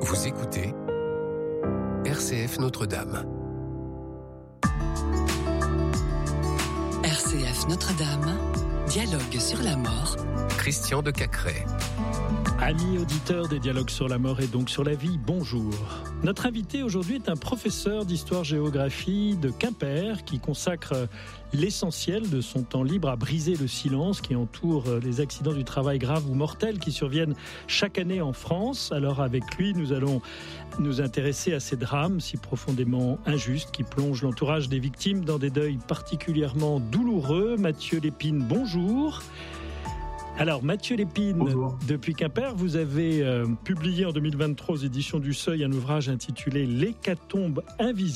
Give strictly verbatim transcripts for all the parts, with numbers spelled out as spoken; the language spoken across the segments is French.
Vous écoutez R C F Notre-Dame. R C F Notre-Dame, dialogue sur la mort. Christian de Cacré. Amis auditeurs des dialogues sur la mort et donc sur la vie, bonjour. Notre invité aujourd'hui est un professeur d'histoire-géographie de Quimper qui consacre l'essentiel de son temps libre à briser le silence qui entoure les accidents du travail graves ou mortels qui surviennent chaque année en France. Alors avec lui, nous allons nous intéresser à ces drames si profondément injustes qui plongent l'entourage des victimes dans des deuils particulièrement douloureux. Mathieu Lépine, bonjour. Alors Mathieu Lépine, bonjour. Depuis Quimper, vous avez euh, publié en deux mille vingt-trois aux éditions du Seuil un ouvrage intitulé « L'hécatombe invisible ».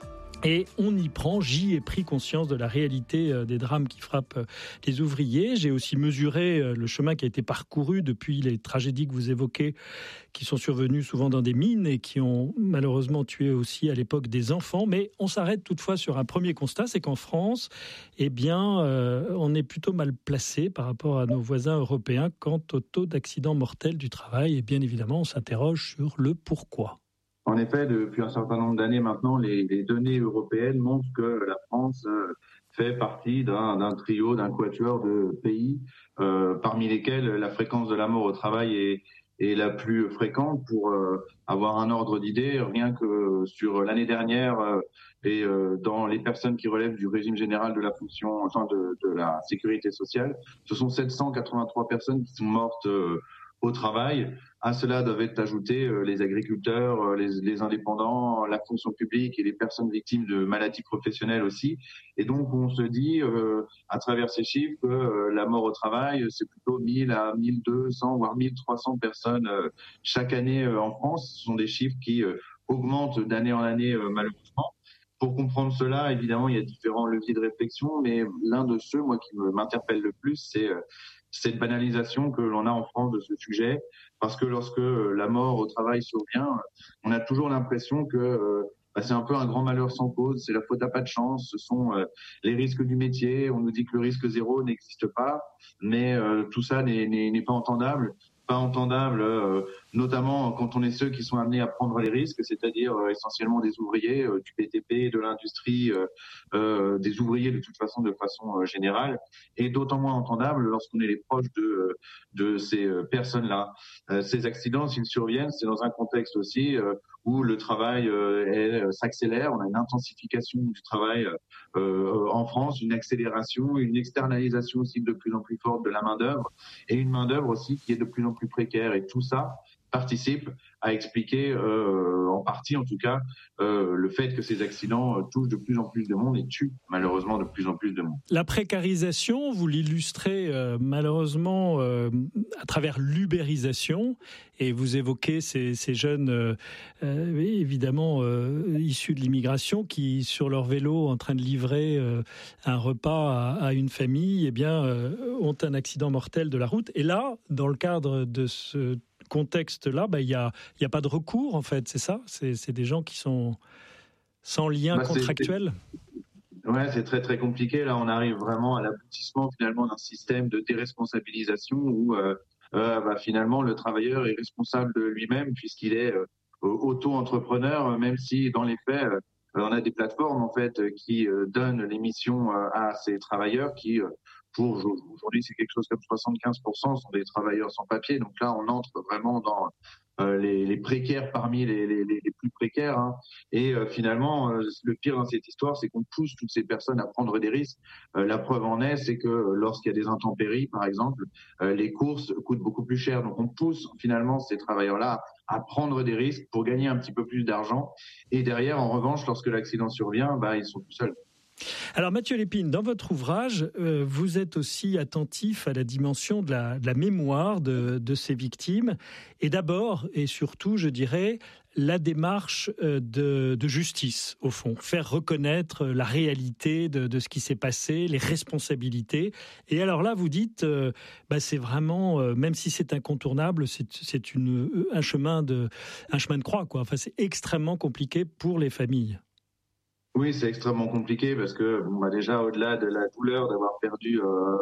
Et on y prend, j'y ai pris conscience de la réalité euh, des drames qui frappent euh, les ouvriers. J'ai aussi mesuré euh, le chemin qui a été parcouru depuis les tragédies que vous évoquez, qui sont survenues souvent dans des mines et qui ont malheureusement tué aussi à l'époque des enfants. Mais on s'arrête toutefois sur un premier constat, c'est qu'en France, eh bien, euh, on est plutôt mal placé par rapport à nos voisins européens quant au taux d'accidents mortels du travail. Et bien évidemment, on s'interroge sur le pourquoi. En effet, depuis un certain nombre d'années maintenant, les, les données européennes montrent que la France euh, fait partie d'un, d'un trio, d'un quatuor de pays, euh, parmi lesquels la fréquence de la mort au travail est, est la plus fréquente. Pour euh, avoir un ordre d'idée, rien que sur l'année dernière, euh, et euh, dans les personnes qui relèvent du régime général de la fonction, enfin de, de la sécurité sociale, ce sont sept cent quatre-vingt-trois personnes qui sont mortes euh, au travail. À cela doivent être ajoutés euh, les agriculteurs, euh, les, les indépendants, la fonction publique et les personnes victimes de maladies professionnelles aussi. Et donc on se dit euh, à travers ces chiffres que euh, la mort au travail, c'est plutôt mille à mille deux cents voire mille trois cents personnes euh, chaque année euh, en France. Ce sont des chiffres qui euh, augmentent d'année en année euh, malheureusement. Pour comprendre cela, évidemment, il y a différents leviers de réflexion, mais l'un de ceux, moi, qui me, m'interpelle le plus, c'est euh, cette banalisation que l'on a en France de ce sujet, parce que lorsque la mort au travail survient, on a toujours l'impression que euh, bah, c'est un peu un grand malheur sans cause, c'est la faute à pas de chance, ce sont euh, les risques du métier, on nous dit que le risque zéro n'existe pas, mais euh, tout ça n'est, n'est, n'est pas entendable. Pas entendable, euh, notamment quand on est ceux qui sont amenés à prendre les risques, c'est-à-dire euh, essentiellement des ouvriers euh, du B T P, de l'industrie, euh, euh, des ouvriers de toute façon, de façon euh, générale, et d'autant moins entendable lorsqu'on est les proches de de ces euh, personnes-là. Euh, ces accidents, s'ils surviennent, c'est dans un contexte aussi euh, où le travail euh, est, euh, s'accélère, on a une intensification du travail euh, en France, une accélération, une externalisation aussi de plus en plus forte de la main-d'œuvre, et une main-d'œuvre aussi qui est de plus en plus précaire. Et tout ça participe à expliquer, euh, en partie en tout cas, euh, le fait que ces accidents euh, touchent de plus en plus de monde et tuent malheureusement de plus en plus de monde. La précarisation, vous l'illustrez euh, malheureusement euh, à travers l'ubérisation, et vous évoquez ces, ces jeunes, euh, euh, évidemment euh, issus de l'immigration, qui sur leur vélo, en train de livrer euh, un repas à, à une famille, eh bien euh, ont un accident mortel de la route. Et là, dans le cadre de ce contexte-là, bah, il n'y a, y a pas de recours, en fait, c'est ça ? C'est, c'est des gens qui sont sans lien bah, contractuel ? c'est, ouais, c'est très, très compliqué. Là, on arrive vraiment à l'aboutissement, finalement, d'un système de déresponsabilisation où, euh, euh, bah, finalement, le travailleur est responsable de lui-même puisqu'il est euh, auto-entrepreneur, même si, dans les faits, euh, on a des plateformes, en fait, qui euh, donnent les missions euh, à ces travailleurs qui... Euh, Pour aujourd'hui, c'est quelque chose comme soixante-quinze pour cent sont des travailleurs sans papier. Donc là, on entre vraiment dans euh, les, les précaires parmi les, les, les plus précaires. Hein. Et euh, finalement, euh, le pire dans cette histoire, c'est qu'on pousse toutes ces personnes à prendre des risques. Euh, la preuve en est, c'est que lorsqu'il y a des intempéries, par exemple, euh, les courses coûtent beaucoup plus cher. Donc on pousse finalement ces travailleurs-là à prendre des risques pour gagner un petit peu plus d'argent. Et derrière, en revanche, lorsque l'accident survient, bah, ils sont tout seuls. Alors Mathieu Lépine, dans votre ouvrage, euh, vous êtes aussi attentif à la dimension de la, de la mémoire de, de ces victimes, et d'abord et surtout, je dirais, la démarche de, de justice, au fond, faire reconnaître la réalité de, de ce qui s'est passé, les responsabilités. Et alors là, vous dites, euh, bah c'est vraiment, euh, même si c'est incontournable, c'est, c'est une, un chemin de, un chemin de croix, quoi. Enfin, c'est extrêmement compliqué pour les familles. Oui, c'est extrêmement compliqué parce que bon, bah déjà au-delà de la douleur d'avoir perdu euh,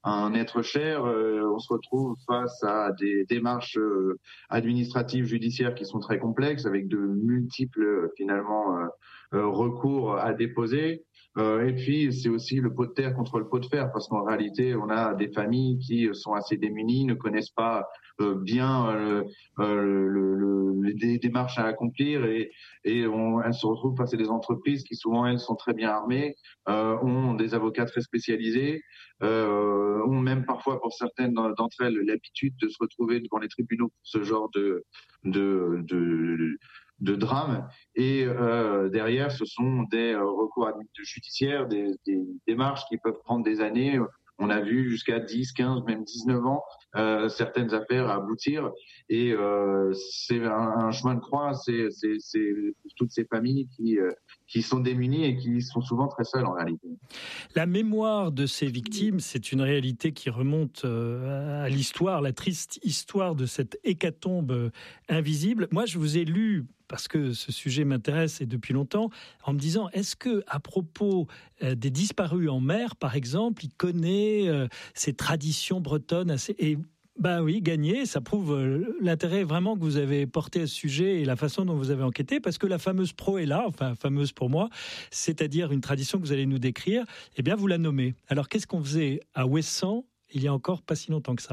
un être cher, euh, on se retrouve face à des démarches euh, administratives, judiciaires qui sont très complexes, avec de multiples finalement euh, euh, recours à déposer. Euh, et puis c'est aussi le pot de terre contre le pot de fer, parce qu'en réalité on a des familles qui sont assez démunies, ne connaissent pas euh, bien euh, euh, le, le, les démarches à accomplir, et, et on, elles se retrouvent face à des entreprises qui souvent elles sont très bien armées, euh, ont des avocats très spécialisés, euh, ont même parfois pour certaines d'entre elles l'habitude de se retrouver devant les tribunaux pour ce genre de de, de de drame, et euh, derrière ce sont des euh, recours judiciaires, des, des démarches qui peuvent prendre des années. On a vu jusqu'à dix, quinze, même dix-neuf ans euh, certaines affaires aboutir, et euh, c'est un, un chemin de croix. C'est, c'est, c'est toutes ces familles qui euh, qui sont démunies et qui sont souvent très seules en réalité. La mémoire de ces victimes, c'est une réalité qui remonte à l'histoire, la triste histoire de cette hécatombe invisible. Moi, je vous ai lu, parce que ce sujet m'intéresse et depuis longtemps, en me disant, est-ce que à propos euh, des disparus en mer, par exemple, il connaît euh, ces traditions bretonnes assez... Et ben oui, gagné, ça prouve euh, l'intérêt vraiment que vous avez porté à ce sujet et la façon dont vous avez enquêté, parce que la fameuse Proëlla, enfin fameuse pour moi, c'est-à-dire une tradition que vous allez nous décrire, eh bien vous la nommez. Alors qu'est-ce qu'on faisait à Ouessant il y a encore pas si longtemps que ça ?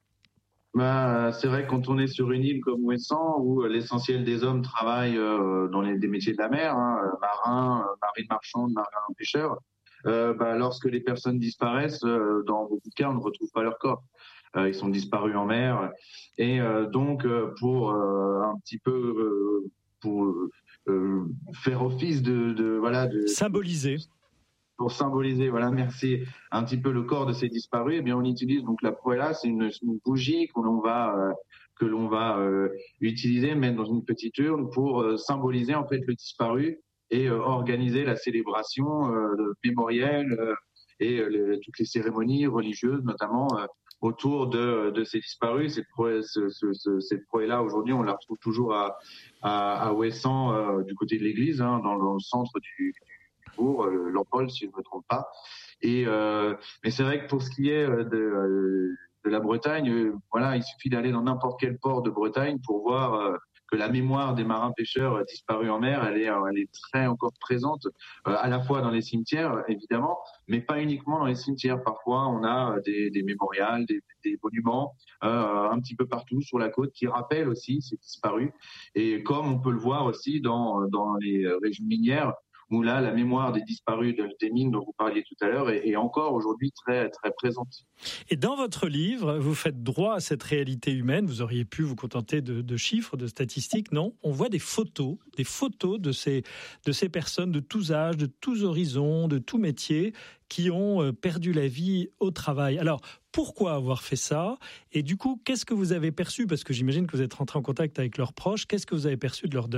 Bah, c'est vrai que quand on est sur une île comme Ouessant, où l'essentiel des hommes travaillent euh, dans les des métiers de la mer, hein, marins, marine marchande, marins pêcheurs, euh, bah, lorsque les personnes disparaissent, euh, dans beaucoup de cas, on ne retrouve pas leur corps. Euh, ils sont disparus en mer, et euh, donc euh, pour euh, un petit peu euh, pour euh, faire office de, de voilà de symboliser. Pour symboliser, voilà, merci, un petit peu le corps de ces disparus, eh bien, on utilise donc la Proëlla, c'est une, une bougie que l'on va, euh, que l'on va euh, utiliser, mettre dans une petite urne pour euh, symboliser en fait le disparu et euh, organiser la célébration euh, mémorielle euh, et euh, le, toutes les cérémonies religieuses, notamment euh, autour de, de ces disparus. Cette Proëlla, ce, ce, ce, cette Proëlla aujourd'hui, on la retrouve toujours à, à, à Ouessant, euh, du côté de l'église, hein, dans, dans le centre du pour euh, l'Empole, si je ne me trompe pas. Et euh, mais c'est vrai que pour ce qui est de, euh, de la Bretagne, euh, voilà, il suffit d'aller dans n'importe quel port de Bretagne pour voir euh, que la mémoire des marins pêcheurs disparus en mer, elle est, elle est très encore présente, euh, à la fois dans les cimetières, évidemment, mais pas uniquement dans les cimetières. Parfois, on a des, des mémorials, des, des monuments, euh, un petit peu partout sur la côte qui rappellent aussi ces disparus. Et comme on peut le voir aussi dans, dans les régions minières, où là, la mémoire des disparus de, des mines dont vous parliez tout à l'heure est, est encore aujourd'hui très, très présente. Et dans votre livre, vous faites droit à cette réalité humaine. Vous auriez pu vous contenter de, de chiffres, de statistiques. Non, on voit des photos, des photos de ces, de ces personnes de tous âges, de tous horizons, de tous métiers, qui ont perdu la vie au travail. Alors, pourquoi avoir fait ça ? Et du coup, qu'est-ce que vous avez perçu ? Parce que j'imagine que vous êtes rentré en contact avec leurs proches. Qu'est-ce que vous avez perçu de leur deuil ?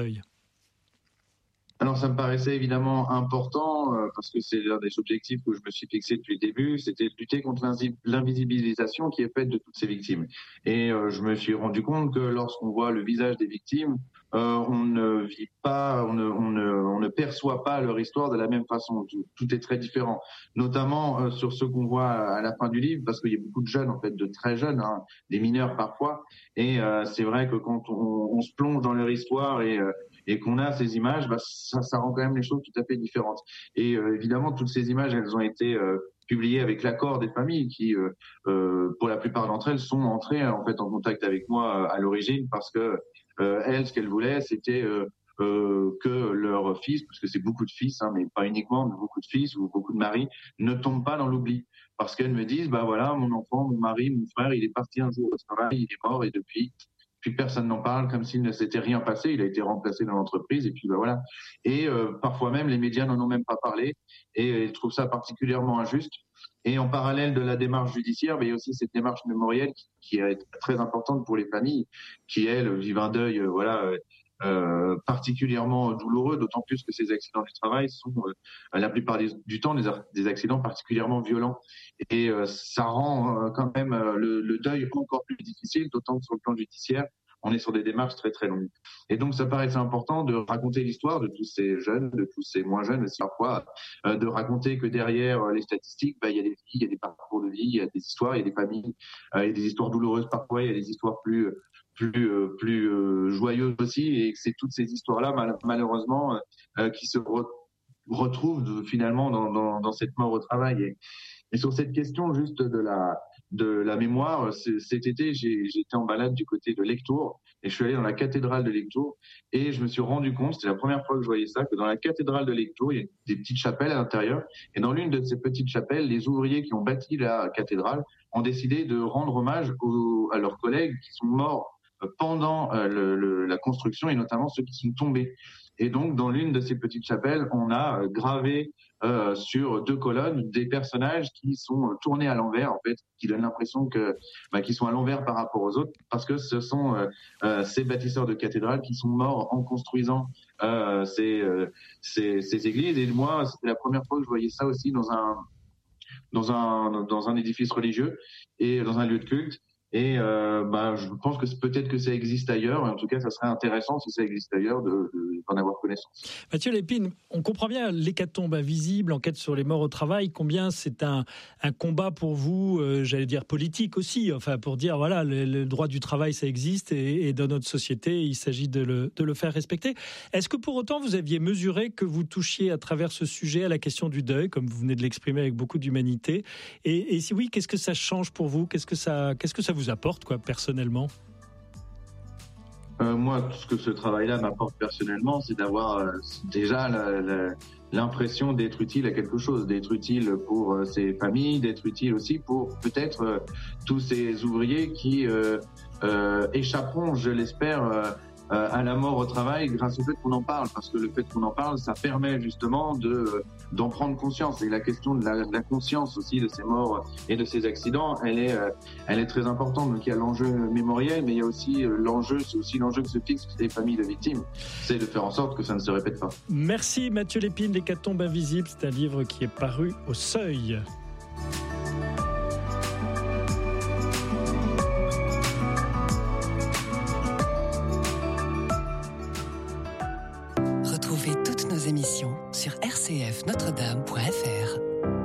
Alors ça me paraissait évidemment important euh, parce que c'est l'un des objectifs que je me suis fixé depuis le début, c'était de lutter contre l'invisibilisation qui est faite de toutes ces victimes. Et euh, je me suis rendu compte que lorsqu'on voit le visage des victimes, euh, on ne vit pas, on ne, on, ne, on ne perçoit pas leur histoire de la même façon. Tout, tout est très différent, notamment euh, sur ce qu'on voit à la fin du livre, parce qu'il y a beaucoup de jeunes, en fait, de très jeunes, hein, des mineurs parfois. Et euh, c'est vrai que quand on, on se plonge dans leur histoire et euh, et qu'on a ces images, bah, ça, ça rend quand même les choses tout à fait différentes. Et euh, évidemment, toutes ces images, elles ont été euh, publiées avec l'accord des familles qui, euh, euh, pour la plupart d'entre elles, sont entrées en fait en contact avec moi à l'origine parce que euh, elles, ce qu'elles voulaient, c'était euh, euh, que leur fils, parce que c'est beaucoup de fils, hein, mais pas uniquement, mais beaucoup de fils ou beaucoup de maris, ne tombent pas dans l'oubli. Parce qu'elles me disent, bah voilà, mon enfant, mon mari, mon frère, il est parti un jour au travail, il est mort et depuis... puis personne n'en parle, comme s'il ne s'était rien passé, il a été remplacé dans l'entreprise, et puis ben voilà. Et euh, parfois même, les médias n'en ont même pas parlé, et euh, ils trouvent ça particulièrement injuste. Et en parallèle de la démarche judiciaire, ben, il y a aussi cette démarche mémorielle qui, qui est très importante pour les familles, qui, elles, vivent un deuil euh, voilà, euh, euh, particulièrement douloureux, d'autant plus que ces accidents du travail sont, euh, la plupart des, du temps, des, des accidents particulièrement violents. Et euh, ça rend euh, quand même euh, le, le deuil encore plus difficile, d'autant que sur le plan judiciaire, on est sur des démarches très très longues. Et donc ça paraissait important de raconter l'histoire de tous ces jeunes, de tous ces moins jeunes aussi parfois, euh, de raconter que derrière les statistiques, bah, il y a des vies, il y a des parcours de vie, il y a des histoires, il y a des familles, euh, il y a des histoires douloureuses parfois, il y a des histoires plus plus euh, plus euh, joyeuses aussi, et que c'est toutes ces histoires-là mal, malheureusement euh, qui se re- retrouvent de, finalement dans, dans, dans cette mort au travail. Et, et sur cette question juste de la de la mémoire, cet été, j'ai, j'étais en balade du côté de Lectoure et je suis allé dans la cathédrale de Lectoure et je me suis rendu compte, c'était la première fois que je voyais ça, que dans la cathédrale de Lectoure, il y a des petites chapelles à l'intérieur et dans l'une de ces petites chapelles, les ouvriers qui ont bâti la cathédrale ont décidé de rendre hommage aux, à leurs collègues qui sont morts pendant euh, le, le, la construction et notamment ceux qui sont tombés. Et donc, dans l'une de ces petites chapelles, on a gravé euh, sur deux colonnes des personnages qui sont tournés à l'envers, en fait, qui donnent l'impression que, bah, qu'ils sont à l'envers par rapport aux autres, parce que ce sont euh, euh, ces bâtisseurs de cathédrales qui sont morts en construisant euh, ces, euh, ces, ces églises. Et moi, c'était la première fois que je voyais ça aussi dans un dans un dans un édifice religieux et dans un lieu de culte. Et euh, bah, je pense que c'est, peut-être que ça existe ailleurs, et en tout cas, ça serait intéressant si ça existe ailleurs de, de, d'en avoir connaissance. Mathieu Lépine, on comprend bien l'hécatombe invisible, enquête sur les morts au travail, combien c'est un, un combat pour vous, euh, j'allais dire politique aussi, enfin pour dire voilà, le, le droit du travail ça existe et, et dans notre société, il s'agit de le, de le faire respecter. Est-ce que pour autant vous aviez mesuré que vous touchiez à travers ce sujet à la question du deuil, comme vous venez de l'exprimer avec beaucoup d'humanité, et, et si oui, qu'est-ce que ça change pour vous ? Qu'est-ce que ça, qu'est-ce que ça vous apporte, quoi, personnellement ? euh, Moi, tout ce que ce travail-là m'apporte personnellement, c'est d'avoir euh, déjà la, la, l'impression d'être utile à quelque chose, d'être utile pour euh, ces familles, d'être utile aussi pour peut-être euh, tous ces ouvriers qui euh, euh, échapperont, je l'espère, euh, euh, à la mort au travail grâce au fait qu'on en parle, parce que le fait qu'on en parle, ça permet justement de d'en prendre conscience. Et la question de la, de la conscience aussi de ces morts et de ces accidents, elle est euh, elle est très importante. Donc il y a l'enjeu mémoriel, mais il y a aussi euh, l'enjeu, c'est aussi l'enjeu que se fixe les familles de victimes, c'est de faire en sorte que ça ne se répète pas. Merci Mathieu Lépine, l'hécatombe invisible, c'est un livre qui est paru au Seuil. Retrouvez toutes nos émissions sur r c f notre dame point f r.